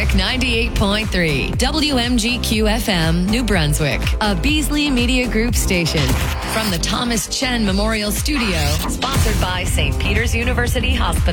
98.3, WMGQ FM, New Brunswick, a Beasley Media Group station. From the Thomas Chen Memorial Studio, sponsored by St. Peter's University Hospital.